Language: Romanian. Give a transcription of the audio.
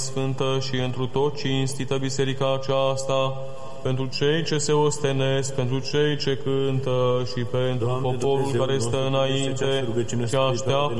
sfântă și întru tot cinstită biserica aceasta, pentru cei ce se ostenesc, pentru cei ce cântă și pentru poporul care stă înainte și așteaptă